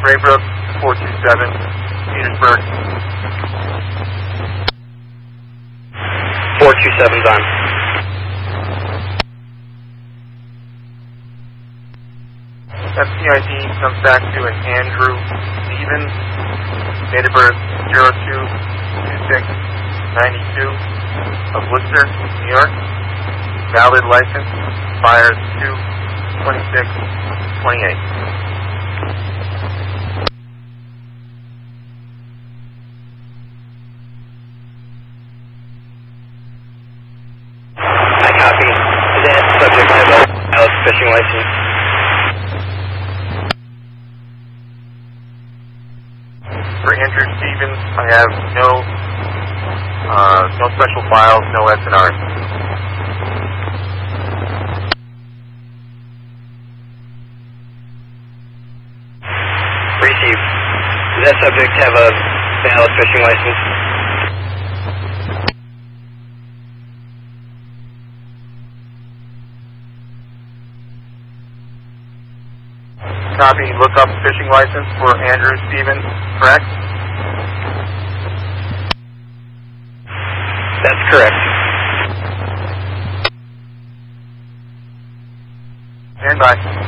Raybrook 427, Petersburg. 427's on. FCID comes back to an Andrew Stevens, date of birth 02-26-92 of Worcester, New York. Valid license, expires 2/26/28. I copy. That subject has a valid fishing license. For Andrew Stevens, I have no special files, no SNRs. Received. Does that subject have a valid fishing license? Copy, look up fishing license for Andrew Stevens, correct? That's correct. Stand by.